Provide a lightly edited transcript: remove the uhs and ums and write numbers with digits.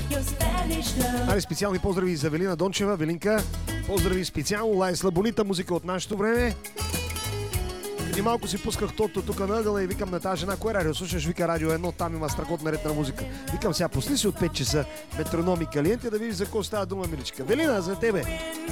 Али, специални поздрави за Велина Дончева. Велинка, поздрави специално. Лай Слаболита, музика от нашето време. Преди малко си пусках тото тук наъгъла и викам на тази жена: кое радио слушаш? Вика Радио 1, там има страхотна ретна музика. Викам: сега пусни си от 5 часа метрономи калиенти да видиш за какво става дума, миличка. Велина, за тебе!